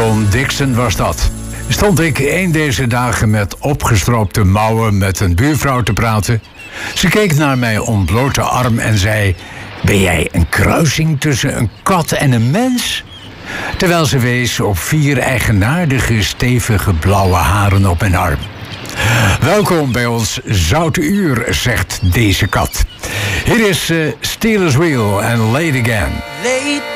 John Dixon was dat. Stond ik een deze dagen met opgestroopte mouwen met een buurvrouw te praten. Ze keek naar mijn ontblote arm en zei: ben jij een kruising tussen een kat en een mens? Terwijl ze wees op 4 eigenaardige, stevige blauwe haren op mijn arm. Welkom bij ons Zoute Uur, zegt deze kat. Hier is Steelers Wheel en Late Again.